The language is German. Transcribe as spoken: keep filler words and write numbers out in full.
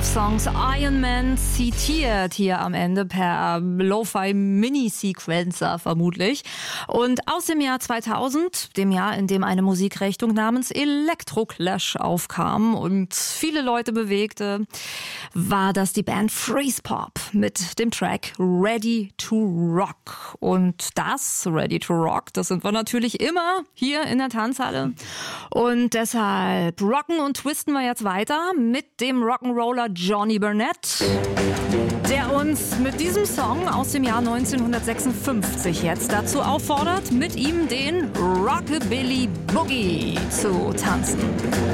Songs Iron Man zitiert hier am Ende per Lo-Fi-Mini-Sequencer vermutlich. Und aus dem Jahr zweitausend, dem Jahr, in dem eine Musikrichtung namens Electroclash aufkam und viele Leute bewegte, war das die Band Freeze Pop mit dem Track Ready to Rock. Und das, Ready to Rock, das sind wir natürlich immer hier in der Tanzhalle. Und deshalb rocken und twisten wir jetzt weiter mit dem Rock'n'Roller Johnny Burnett, der uns mit diesem Song aus dem Jahr neunzehnhundertsechsundfünfzig jetzt dazu auffordert, mit ihm den Rockabilly Boogie zu tanzen.